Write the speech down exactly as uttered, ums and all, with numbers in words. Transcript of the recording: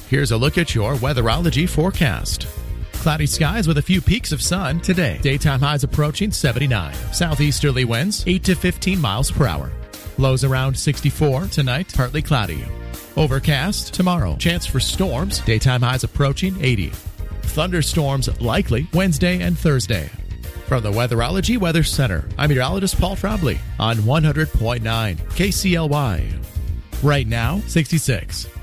Here's a look at your weatherology forecast. Cloudy skies with a few peaks of sun today. Daytime highs approaching seventy-nine. Southeasterly winds eight to fifteen miles per hour. Lows around sixty-four tonight, partly cloudy. Overcast tomorrow. Chance for storms. Daytime highs approaching eighty. Thunderstorms likely Wednesday and Thursday. From the Weatherology Weather Center, I'm meteorologist Paul Trombley on one hundred point nine K C L Y. Right now, sixty-six.